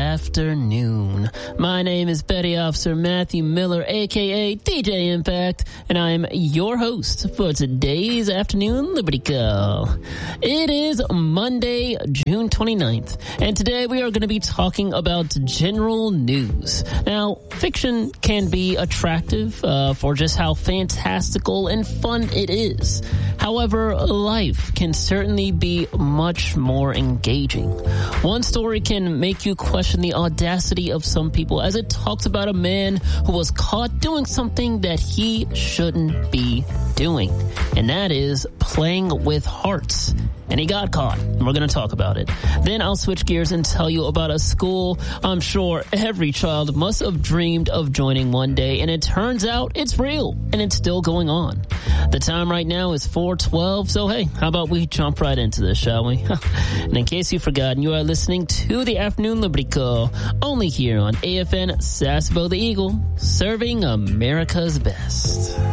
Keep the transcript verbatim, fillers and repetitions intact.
afternoon. My name is Petty Officer Matthew Miller, a k a. D J Impact, and I am your host for today's Afternoon Liberty Call. It is Monday, June twenty-ninth, and today we are going to be talking about general news. Now, fiction can be attractive uh, for just how fantastical and fun it is. However, life can certainly be much more engaging. One story can make you question the audacity of some people as it talks about a man who was caught doing something that he shouldn't be doing, and that is playing with hearts. And he got caught, and we're going to talk about it. Then I'll switch gears and tell you about a school I'm sure every child must have dreamed of joining one day, and it turns out it's real, and it's still going on. The time right now is four twelve, so hey, how about we jump right into this, shall we? And in case you've forgotten, you are listening to the Afternoon Liberty Call, only here on A F N Sasebo the Eagle, serving America's best.